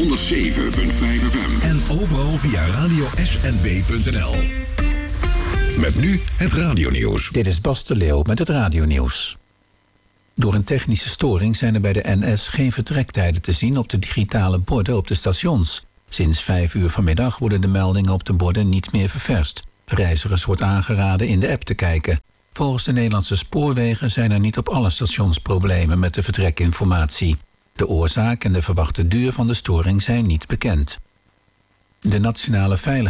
FM. En overal via radiosnb.nl. Met nu het radionieuws. Dit is Bas de Leeuw met het radionieuws. Door een technische storing zijn er bij de NS geen vertrektijden te zien op de digitale borden op de stations. Sinds 5 uur vanmiddag worden de meldingen op de borden niet meer ververst. Reizigers wordt aangeraden in de app te kijken. Volgens de Nederlandse Spoorwegen zijn er niet op alle stations problemen met de vertrekinformatie. De oorzaak en de verwachte duur van de storing zijn niet bekend. De Nationale Veiligheid